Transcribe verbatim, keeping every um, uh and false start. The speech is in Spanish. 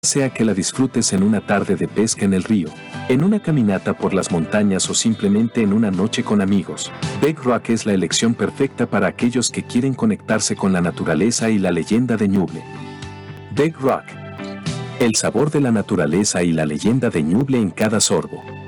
Sea que la disfrutes en una tarde de pesca en el río, en una caminata por las montañas o simplemente en una noche con amigos, Big Rock es la elección perfecta para aquellos que quieren conectarse con la naturaleza y la leyenda de Ñuble. Big Rock. El sabor de la naturaleza y la leyenda de Ñuble en cada sorbo.